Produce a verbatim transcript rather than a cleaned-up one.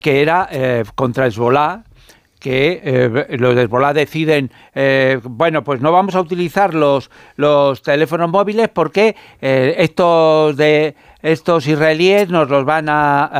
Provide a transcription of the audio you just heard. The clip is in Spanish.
que era eh, contra Hezbolá, que eh, los de Hezbolá deciden, eh, bueno, pues no vamos a utilizar los, los teléfonos móviles porque eh, estos de estos israelíes nos los van a,